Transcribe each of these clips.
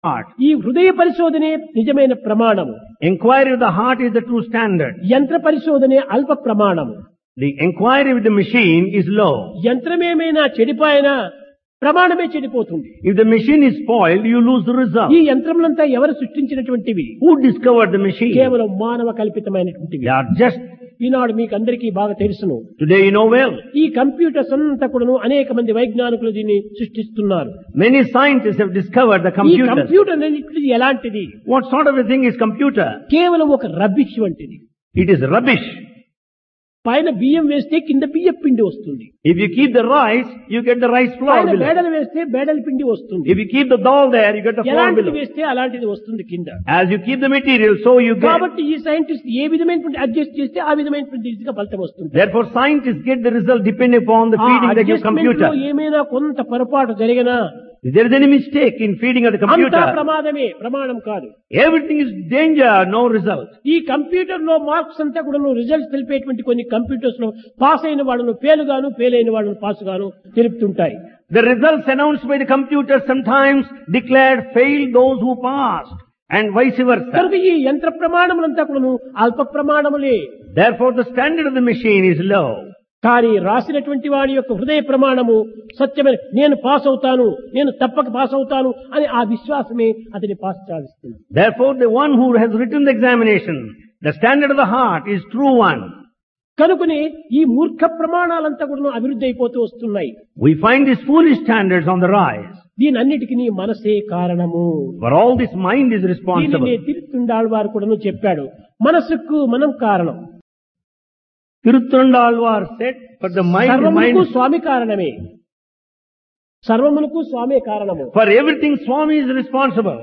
heart. ఈ హృదయ పరిశోధనే నిజమైన ప్రమాణము. Inquiry of the heart is the true standard. యంత్ర పరిశోధనే అల్ప ప్రమాణము. The inquiry with the machine is low. యంత్రమేమైనా చెడిపోయినా ప్రమాణమే చెడిపోతుంది. If the machine is spoiled, you lose the result. ఈ యంత్రములంతా ఎవరు సృష్టించినటువంటివి? Who discovered the machine? కేవలం మానవ కల్పితమైనటువంటివి. They are just, ఈనాడు మీకు అందరికీ బాగా తెలుసును. today you know well. ఈ కంప్యూటర్స్ అంతా కూడాను అనేక మంది వైజ్ఞానికులు దీన్ని సృష్టిస్తున్నారు. Many scientists have discovered the ఈ computer. కంప్యూటర్ అనేది ఎలాంటిది? What sort of a thing is computer? కేవలం ఒక రబ్బిష్ వంటిది. It is rubbish. పైన బియ్యం వేస్తే కింద బియ్యం పిండి వస్తుంది. If you keep the rice, you get the rice flour పైన below. బేడలు వేస్తే బేడల పిండి వస్తుంది. If you keep the dal there, you get the flour ఎలాంటిది below. వేస్తే అలాంటిది వస్తుంది కింద. As you keep the material, so you get. కాబట్టి ఈ సైంటిస్ట్ ఏ విధమైనటువంటి అడ్జస్ట్ చేస్తే ఆ విధమైనటువంటి రీతిగా ఫలితం వస్తుంది. Therefore, scientists get the result depending upon the ఆ feeding they give adjustment లో computer. ఏమైనా కొంత పొరపాటు జరిగినా If there is any mistake in feeding of the అంతా computer, ప్రమాదమే, ప్రమాణం కాదు. everything is danger, no result. ఈ కంప్యూటర్ లో మార్క్స్ అంతా కూడా రిజల్ట్స్ తెలిపేటువంటి కొన్ని కంప్యూటర్స్ లో పాస్ అయిన వాళ్ళను ఫెయిల్ అయిన వాళ్ళను పాస్ గాను తెలుపుతుంటాయి. The results announced by the computer sometimes declared failed those who passed, and vice versa. కనుక ఈ యంత్ర ప్రమాణములంతా కూడా అల్ప ప్రమాణములే. Therefore, the standard of the machine is low. కానీ రాసినటువంటి వాడి యొక్క హృదయ ప్రమాణము సత్యమైన, నేను పాస్ అవుతాను, నేను తప్పక పాస్ అవుతాను అని ఆ విశ్వాసమే అతని పాస్ సాధిస్తుంది. Therefore, the one who has written the examination, the standard of the heart is true one. కనుకనే ఈ మూర్ఖ ప్రమాణాలంతా కూడా అభివృద్ధి అయిపోతూ వస్తున్నాయి. We find these foolish standards on the rise. దీనన్నిటికీ నీ మనసే కారణము. For all this, mind is responsible. దీనిని తిరుత్తుండాళ్ వారు కూడా చెప్పాడు, మనసుకు మనం కారణం. Tiruthandalvar said, for the mind, సర్వమునకు mind, స్వామి కారణమే. సర్వమునకు స్వామే కారణము. for everything Swami is responsible.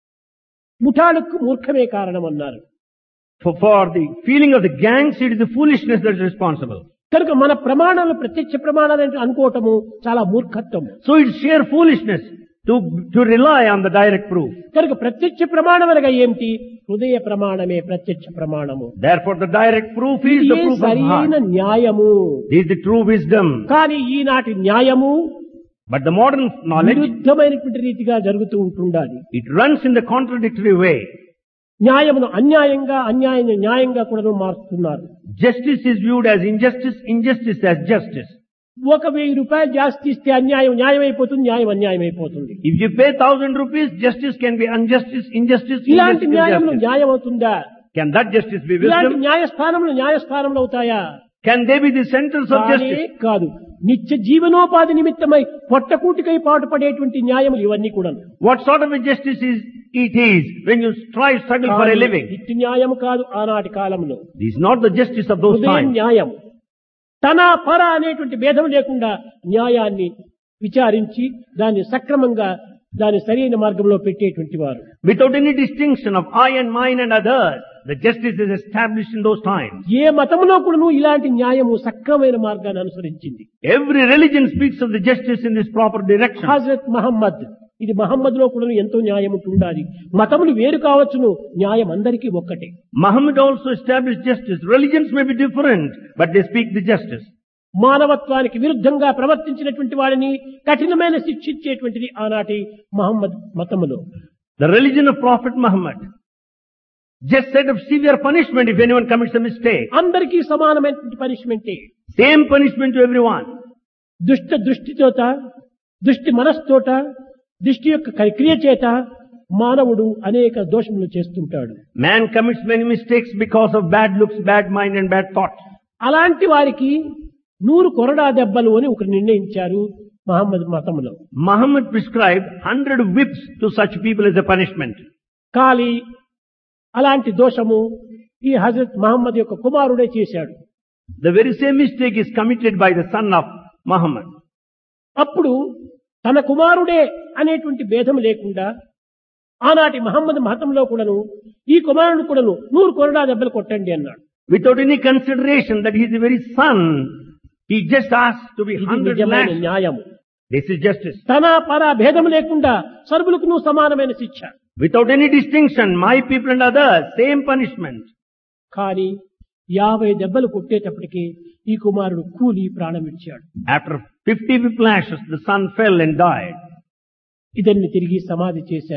ముఠాలకు మూర్ఖమే కారణం అన్నారు. For the feeling of the gangs, it is the foolishness that is responsible. కనుక మన ప్రమాణాలు ప్రత్యక్ష ప్రమాణాలు అంటే అనుకోవటము చాలా మూర్ఖత్వం. So it's sheer foolishness to rely on the direct proof. కనుక ప్రత్యక్ష ప్రమాణం అనగా ఏమిటి? హృదయ ప్రమాణమే ప్రత్యక్ష ప్రమాణము. Therefore, the direct proof is the ఇదే proof of సరైన heart. న్యాయము. This is the true wisdom. కానీ ఈనాటి న్యాయము But the modern knowledge, విరుద్ధమైనటువంటి రీతిగా జరుగుతూ ఉంటుండాలి. it runs in the contradictory way. న్యాయమును అన్యాయంగా, అన్యాయాన్ని న్యాయంగా కూడా మారుస్తున్నారు. Justice is viewed as injustice, injustice as justice. 1,000 రూపాయలు జాస్తి ఇస్తే అన్యాయం న్యాయం అయిపోతుంది, న్యాయం అన్యాయం అయిపోతుంది. If you pay 1,000 rupees, justice can be injustice, injustice, ఇలాంటి injustice, న్యాయంలో injustice. న్యాయం అవుతుందా? Can that justice be ఇలాంటి wisdom? న్యాయస్థానములు అవుతాయా? Can they be the centers of కానే justice? కాదు. నిత్య జీవనోపాధి నిమిత్తమై పొట్టకూటికై పాటుపడేటువంటి న్యాయములు ఇవన్నీ కూడా. What sort of a justice is when you struggle for a living? ఇట్టి న్యాయం కాదు ఆనాటి కాలంలో. This is not the justice of those హృదయ times. న్యాయం తన పర అనేటువంటి భేదం లేకుండా న్యాయాన్ని విచారించి దాన్ని సక్రమంగా దాని సరైన మార్గంలో పెట్టేటువంటి వారు. Without any distinction of I and mine and others, the justice is established in those times. ఏ మతంలో కూడా ఇలాంటి న్యాయము సక్రమైన మార్గాన్ని అనుసరించింది. Every religion speaks of the justice in this proper direction. Hazrat Mohammed, ఇది మహమ్మద్ లో కూడా ఎంతో న్యాయం ఉండాలి. మతములు వేరు కావచ్చును, న్యాయం అందరికీ ఒక్కటే. Muhammad also established justice. Religions may be different, but they speak the justice. మానవత్వానికి విరుద్ధంగా ప్రవర్తించినటువంటి వాడిని కఠినమైన శిక్షించేటువంటిది ఆనాటి Mohammed మతములో. The religion of Prophet Muhammad just said of severe punishment if anyone commits a mistake. అందరికీ సమానమైనటువంటి పనిష్మెంటే. Same punishment to everyone. దృష్టితోట, దృష్టి మనస్తోట, దృష్టి యొక్క క్రియ చేత మానవుడు అనేక దోషములు చేస్తుంటాడు. Man commits many mistakes because of bad looks, bad mind and bad thoughts. అలాంటి వారికి 100 కొరడా దెబ్బలు అని ఒకరు నిర్ణయించారు మహమ్మద్ మతంలో. Muhammad prescribed 100 whips to such people as a punishment. కానీ అలాంటి దోషము ఈ హజరత్ మహమ్మద్ యొక్క కుమారుడే చేశాడు. The very same mistake is committed by the son of Muhammad. అప్పుడు తన కుమారుడే అనేటువంటి భేదం లేకుండా ఆనాటి మహమ్మద్ మతంలో కూడాను ఈ కుమారుడు కూడాను 100 కొరడా దెబ్బలు కొట్టండి అన్నాడు. Without any consideration that he is the very son, he just asked to be 100 నిజమైన lashed. న్యాయము. This is justice. తన పర భేదం లేకుండా సర్వులకు సమానమైన శిక్ష. Without any distinction, my people and others, same punishment. కానీ 50 దెబ్బలు కొట్టేటప్పటికి ఈ కుమారుడు కూలి ప్రాణం విడిచాడు. After 50 whiplashes, the son fell and died. ఇతన్ని తిరిగి సమాధి చేశారు.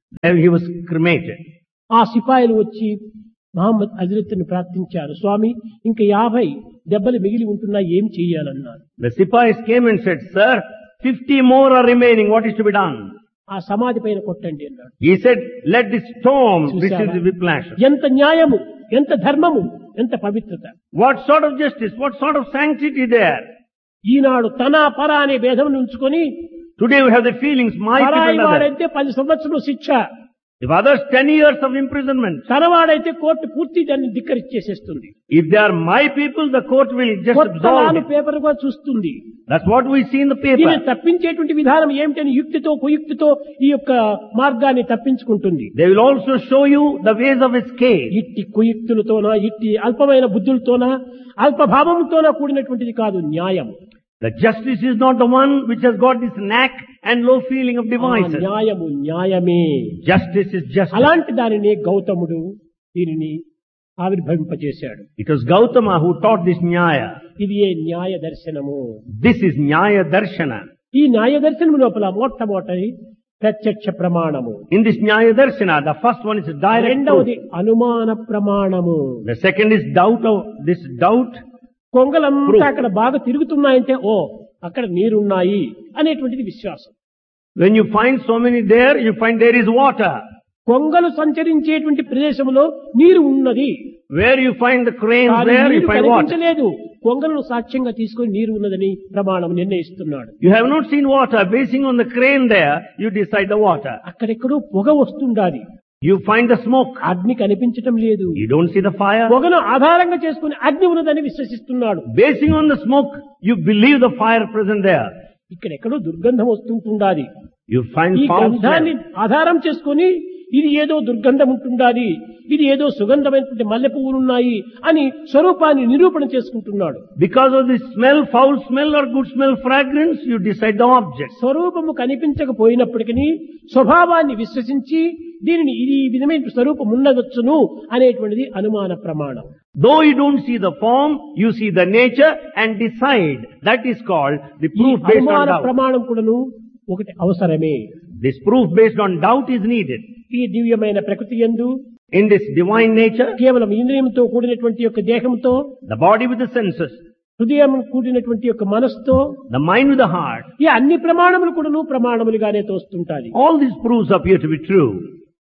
There he was cremated. ఆ సిపాయిలు వచ్చి మహమ్మద్ హజరత్ని ప్రార్థించారు, స్వామి ఇంకా 50 దెబ్బలు మిగిలి ఉంటున్నా ఏం చెయ్యాలన్నారు. The Sipais came and said, Sir, 50 more are remaining. What is to be done? ఆ సమాధి పైన కొట్టండి అన్నాడు. He said, let this stone receive చూశావా? the whiplash. ఎంత న్యాయము, ఎంత ధర్మము, ఎంత పవిత్రత. What sort of justice? What sort of sanctity there? ఈనాడు తన పర అనే భేదం ఉంచుకొని Today we have the feelings, my people పరాయి and others. వాడైతే 10 సంవత్సరాలు శిక్ష, If others 10 years of imprisonment. తనవాడైతే court పూర్తి దాన్ని ధిక్కరిచ్చేసేస్తుంది. If they are my people, the court will just కొత్త absolve లాను it. పేపర్ గా చూస్తుంది. That's what we see in the paper. దీన్ని తప్పించేటువంటి విధానం ఏమిటని యుక్తితో కుయుక్తితో ఈ యొక్క మార్గాన్ని తప్పించుకుంటుంది. They will also show you the ways of escape. ఇట్టి కుయుక్తులతోనా, ఇట్టి అల్పమైన బుద్ధులతోనా, అల్పభావంతోనా కూడినటువంటిది కాదు న్యాయం. The justice is not the one which has got this knack and low feeling of ఆ devices. న్యాయము న్యాయమే. Justice is justice. అలాంటి దానిని గౌతముడు దీనిని ఆవిర్భవింపజేశాడు. It was Gautama who taught this Nyaya. ఇది ఏ న్యాయ దర్శనము. This is Nyaya Darshana. ఈ న్యాయ దర్శనం లోపల మొట్టమొదటి ప్రత్యక్ష ప్రమాణము, In this Nyaya Darshana, the first one is direct రెండవది truth. అనుమాన ప్రమాణము. The second is this doubt. కొంగలంతా Proof. అక్కడ బాగా తిరుగుతున్నాయంటే ఓ అక్కడ నీరున్నాయి అనేటువంటిది విశ్వాసం. When you find so many there, you find there is water. కొంగలు సంచరించేటువంటి ప్రదేశంలో నీరు ఉన్నది, Where you find the cranes కానీ there, you నీరు find water. కనిపించలేదు. కొంగలను సాక్ష్యంగా తీసుకొని నీరు ఉన్నదని ప్రమాణం నిర్ణయిస్తున్నాడు. You have not seen water. Basing on the crane there, you decide the water. అక్కడెక్కడో పొగ వస్తుండాలి, You find the smoke. అగ్ని కనిపించటం లేదు. You don't see the fire. పొగను ఆధారంగా చేసుకుని అగ్ని ఉన్నదని విశ్వసిస్తున్నాడు. Basing on the smoke, you believe the fire present there. ఇక్కడెక్కడో దుర్గంధం వస్తుంటుండాలి. You find ఈ foul గంధాన్ని smell. ఆధారం చేసుకుని ఇది ఏదో దుర్గంధం ఉంటుండాలి, ఇది ఏదో సుగంధమైనటువంటి మల్లె పువ్వులున్నాయి అని స్వరూపాన్ని నిరూపణ చేసుకుంటున్నాడు. Because of the smell, foul smell or good smell, fragrance, you decide the object. స్వరూపము కనిపించకపోయినప్పటికీ స్వభావాన్ని విశ్వసించి దీనిని ఇది ఈ విధమైన స్వరూపం ఉండవచ్చును అనేటువంటిది అనుమాన ప్రమాణం. Though you don't see the form, you see the nature and decide. That is called the ఈ proof based on అనుమాన doubt. ప్రమాణం కూడాను ఒకటి అవసరమే. This proof based on doubt is needed. ఈ దివ్యమైన ప్రకృతి యందు In this divine nature, కేవలం ఇంద్రియంతో కూడినటువంటి యొక్క దేహంతో, the body with the senses, హృదయం కూడినటువంటి యొక్క మనస్సుతో, the mind with the heart, ఈ అన్ని ప్రమాణములు కూడాను ప్రమాణములుగానే తోస్తుంటాయి. all these proofs appear to be true.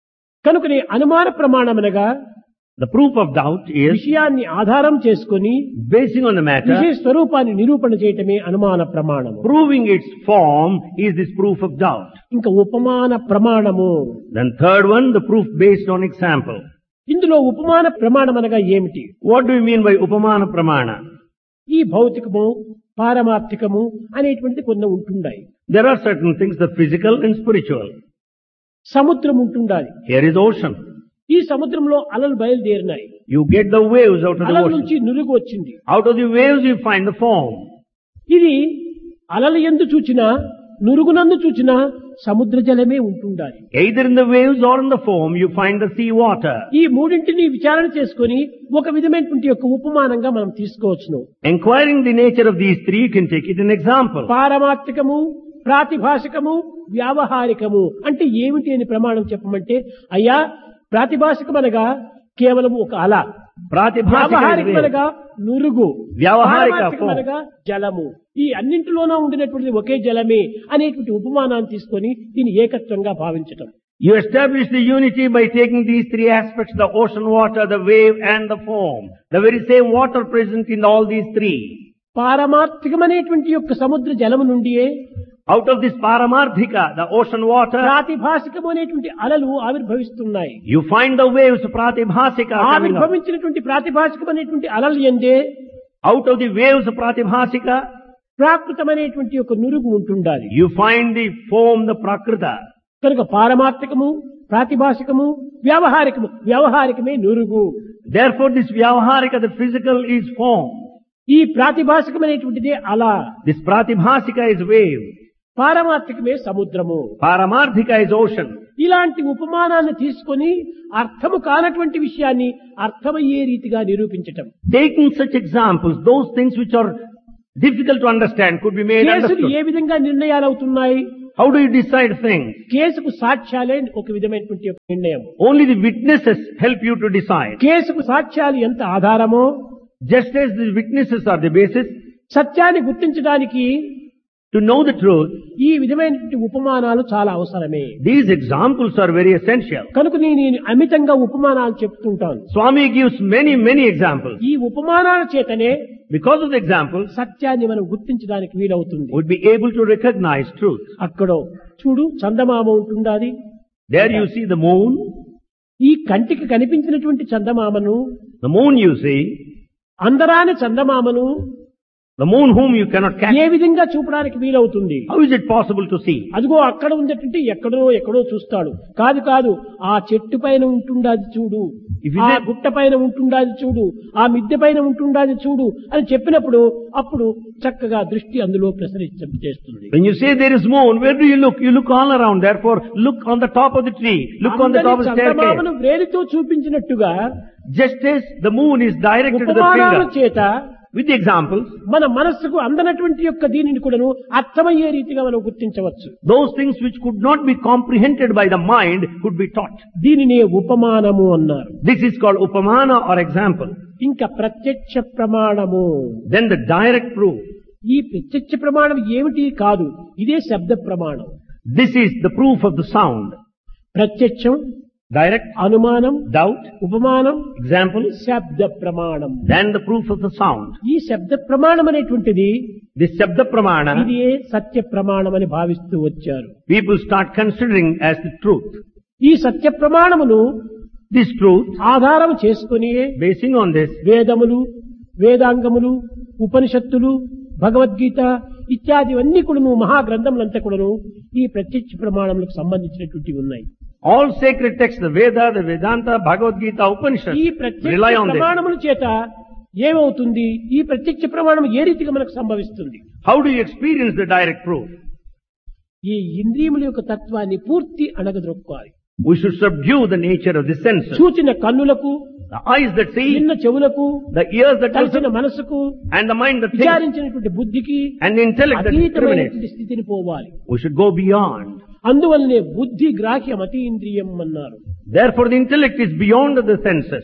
కనుకనే అనుమాన ప్రమాణమనగా The proof of doubt is విషయాన్ని ఆధారం చేసుకొని basing on the matter, విషయ స్వరూపాన్ని నిరూపణ చేయటమే అనుమాన ప్రమాణము. proving its form is this proof of doubt. ఇంకా ఉపమాన ప్రమాణము. Then third one, the proof based on example. ఇందులో ఉపమాన ప్రమాణం అనగా ఏమిటి? What do you mean by upamana pramana? ఈ భౌతికము పారమార్థికము అనేటువంటిది కొన్ని ఉంటుండాయి. There are certain things, the physical and spiritual. సముద్రం ఉంటుండాలి. Here is ocean. ఈ సముద్రంలో అలలు బయలుదేరినాయి. You get the waves out of the అలల ocean. నుంచి నురుగు వచ్చింది. Out of the waves you find the foam. ఇది అలలు ఎందు చూచినా నురుగునందు చూచినా సముద్ర జలమే ఉంటుండాలి. Either in the waves or in the foam you find the sea water. ఈ మూడింటిని విచారణ చేసుకొని ఒక విధమైనటువంటి యొక్క ఉపమానంగా మనం తీసుకోవచ్చును. Enquiring the nature of these three, you can take it an example. పారమార్థికము, ప్రాతిభాషికము, వ్యావహారికము అంటే ఏమిటి అని ప్రమాణం చెప్పమంటే, అయ్యా ప్రాతిభాషికమనగా కేవలం ఒక అల, వ్యావహారికమనగా నురుగు, పారమార్థికమనగా జలము. ఈ అన్నింటిలోనూ ఉండినటువంటి ఒకే జలమే అనేటువంటి ఉపమానాన్ని తీసుకొని దీన్ని ఏకత్వంగా భావించటం. You establish the unity by taking these three aspects, the ocean water, the wave and the foam. The very same water present in all these three. పారమార్థికమనేటువంటి యొక్క సముద్ర జలము నుండియే Out of this paramarthika, the ocean water, ప్రాతిభాషికము అనేటువంటి అలలు ఆవిర్భవిస్తున్నాయి. you find the waves, pratibhasika, coming up. ఆవిర్భవించినటువంటి ప్రాతిభాషికం అనేటువంటి అలలు ఎందే Out of the waves, pratibhasika, ప్రాకృతమైనటువంటి యొక్క నురుగు ఉంటుండాలి. you find the foam, the prakrita. కనుక పారమార్థికము, ప్రాతిభాషికము, వ్యవహారికమే నురుగు. Therefore this vyavaharika, the physical, is foam. ఈ ప్రాతిభాషికమైనటువంటిదే అల, This pratibhasika is wave. పారమార్థికమే సముద్రము. Paramarthika is ocean. ఇలాంటి ఉపమానాన్ని తీసుకొని అర్థము కానటువంటి విషయాన్ని అర్థమయ్యే రీతిగా నిరూపించటం. Taking such examples, those things which are difficult to understand could be made కేసులు understood. ఏ విధంగా నిర్ణయాలు అవుతున్నాయి, How do you decide things? కేసుకు సాక్ష్యాలే ఒక విధమైనటువంటి నిర్ణయం. Only the witnesses help you to decide. కేసుకు సాక్ష్యాలు ఎంత ఆధారమో, Just as the witnesses are the basis, సత్యాన్ని గుర్తించడానికి to know the truth, ఈ విధమైనటువంటి ఉపమానాలు చాలా అవసరమే. these examples are very essential. కనుక నేను అమితంగా ఉపమానాలు చెప్తుంటాను. Swami gives many examples. ఈ ఉపమానాల చేతనే Because of the examples, సత్యాన్ని మనం గుర్తించడానికి వీలవుతుంది. would be able to recognize truth. అక్కడ చూడు చందమామ ఉంటుండాది. There you see the moon. ఈ కంటికి కనిపించినటువంటి చందమామను, The moon you see, అందరాని చందమామను the moon whom you cannot catch. ఏ విధంగా చూపడానికి వీలవుతుంది? How is it possible to see? అదిగో అక్కడ ఉందంటే ఎక్కడో చూస్తాడు. కాదు ఆ చెట్టు పైన ఉంటుండాది చూడు, If you ఆ say- గుట్ట పైన ఉంటుండాది చూడు, ఆ మిద్దె పైన ఉంటుండాది చూడు అని చెప్పినప్పుడు అప్పుడు చక్కగా దృష్టి అందులో ప్రసరించేస్తుంది. When you say there is moon, where do you look? You look all around. Therefore, look on the top of the tree. Look on the top of the చందమామను staircase. వేలితో చూపించినట్టుగా Just as the moon is directed to the ఉపమానాల finger. చేత With the examples, మన మనస్సుకు అందనటువంటి యొక్క దీనిని కూడాను అర్థమయ్యే రీతిగా మనం గుర్తించవచ్చు. those things which could not be comprehended by the mind could be taught. దీనినే ఉపమానము అన్నారు. This is called upamana or example. ఇంకా ప్రత్యక్ష ప్రమాణము. Then the direct proof. ఈ ప్రత్యక్ష ప్రమాణం ఏమిటి కాదు, ఇదే శబ్ద ప్రమాణం. This is the proof of the sound. ప్రత్యక్షం, Direct, అనుమానం, doubt, ఉపమానం, example, శబ్ద ప్రమాణం. then the proof of the sound. ఈ శబ్ద ప్రమాణం అనేటువంటిది This Shabda Pramana, ఇదే సత్య ప్రమాణం అని భావిస్తూ వచ్చారు. people start considering as the truth. ఈ సత్య ప్రమాణమును This truth, ఆధారం చేసుకుని basing on this, వేదములు, వేదాంగములు, ఉపనిషత్తులు, భగవద్గీత ఇత్యాది అన్ని కూడాను మహాగ్రంథములంతా కూడాను ఈ ప్రత్యక్ష ప్రమాణములకు సంబంధించినటువంటివి ఉన్నాయి. all sacred texts, the Veda, the Vedanta, Bhagavad Gita, ఈ Upanishads, ప్రత్యక్ష rely on this. ప్రమాణముల చేత ఏమవుతుంది? ఈ ప్రత్యక్ష ప్రమాణం ఏ రీతిగా మనకు సంభవిస్తుంది? How do you experience the direct proof? ఈ ఇంద్రియముల యొక్క తత్వాన్ని పూర్తి అణగద్రొక్కాలి. We should subdue the nature of the senses. చూచిన కన్నులకు, The eyes that see, విన్న చెవులకు, the ears that కలిసిన listen, మనసుకు, and the mind that thinks, విచారించినటువంటి బుద్ధికి and the intellect that discriminates. అతీతమైనటువంటి స్థితిని పోవాలి. We should go beyond. అందువల్లనే బుద్ధి గ్రాహ్యం అతీంద్రియం అన్నారు. Therefore the intellect is beyond the senses.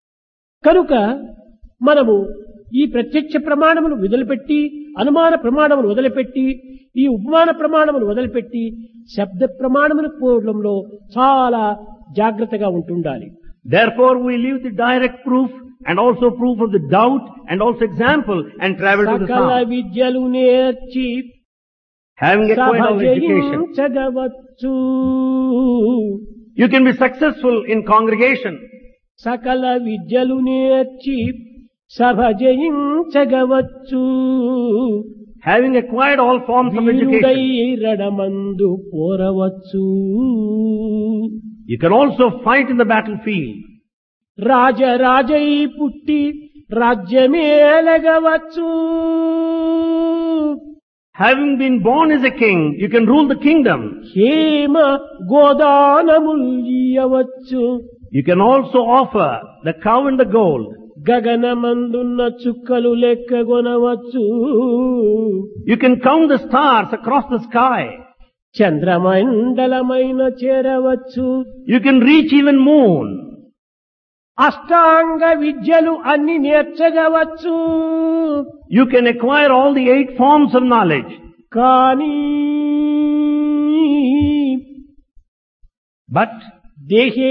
కనుక మనము ఈ ప్రత్యక్ష ప్రమాణమును వదిలిపెట్టి, అనుమాన ప్రమాణమును వదిలిపెట్టి, ఈ ఉపమాన ప్రమాణమును వదిలిపెట్టి శబ్ద ప్రమాణమును పోవడంలో చాలా జాగ్రత్తగా ఉంటుండాలి. Therefore we leave the direct proof and also proof of the doubt and also example and travel to the సకల sound. విద్యలు నేర్చి Having acquired all education, సభజయించగవచ్చు. you can be successful in congregation. సకల విద్యలు నేర్చి సభజయించగవచ్చు. Having acquired all forms of వీరుడై education, రణమందు పోరవచ్చు. you can also fight in the battlefield. రాజరాజై పుట్టి రాజ్యమేలగవచ్చు. Having been born as a king, you can rule the kingdom. Hema గోదానముల్యవచ్చు. You can also offer the cow and the gold. గగనమందున్న చుక్కలు లెక్కగొనవచ్చు. You can count the stars across the sky. చంద్రమండలమైన చేరవచ్చు. You can reach even moon. అష్టాంగ విద్యలు అన్ని నేర్చగవచ్చు. You can acquire all the 8 forms of knowledge. కానీ But దేహే